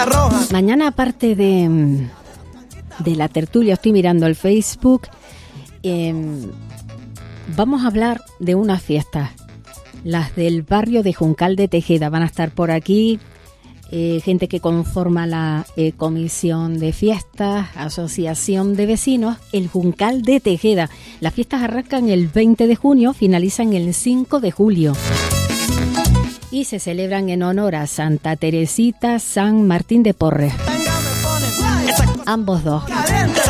Mañana, aparte de la tertulia, estoy mirando el Facebook, vamos a hablar de unas fiestas, las del barrio de Juncal de Tejeda. Van a estar por aquí gente que conforma la comisión de fiestas, asociación de vecinos, el Juncal de Tejeda. Las fiestas arrancan el 20 de junio, finalizan el 5 de julio. Y se celebran en honor a Santa Teresita, San Martín de Porres. Ambos dos.